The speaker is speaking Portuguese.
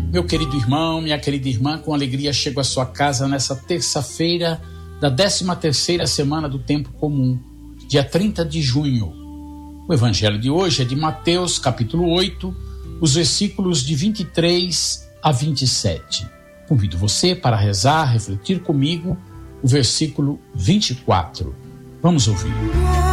Meu querido irmão, minha querida irmã, com alegria chego à sua casa nessa terça-feira da 13ª semana do Tempo Comum, dia 30 de junho. O evangelho de hoje é de Mateus, capítulo 8, os versículos de 23 a 27. Convido você para rezar, refletir comigo o versículo 24. Vamos ouvir.